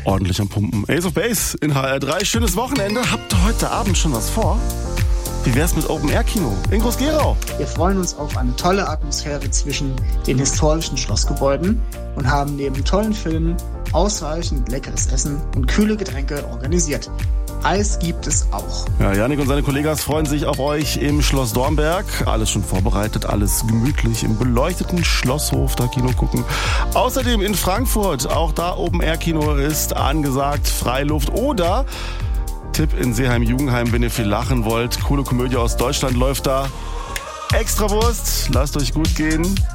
ordentlich am Pumpen. Ace of Base in HR3. Schönes Wochenende. Habt ihr heute Abend schon was vor? Wie wär's mit Open-Air-Kino in Groß-Gerau? Wir freuen uns auf eine tolle Atmosphäre zwischen den historischen Schlossgebäuden und haben neben tollen Filmen ausreichend leckeres Essen und kühle Getränke organisiert. Eis gibt es auch. Ja, Janik und seine Kollegen freuen sich auf euch im Schloss Dornberg. Alles schon vorbereitet, alles gemütlich im beleuchteten Schlosshof da Kino gucken. Außerdem in Frankfurt, auch da Open-Air-Kino ist angesagt, Freiluft oder Tipp in Seeheim-Jugendheim, wenn ihr viel lachen wollt. Coole Komödie aus Deutschland läuft da. Extrawurst, lasst euch gut gehen.